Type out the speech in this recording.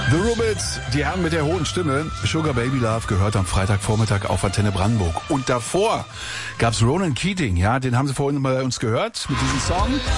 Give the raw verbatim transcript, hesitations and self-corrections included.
The Rubids, die Herren mit der hohen Stimme. Sugar Baby Love gehört am Freitagvormittag auf Antenne Brandenburg. Und davor gab's Ronan Keating, ja, den haben Sie vorhin bei uns gehört mit diesem Song.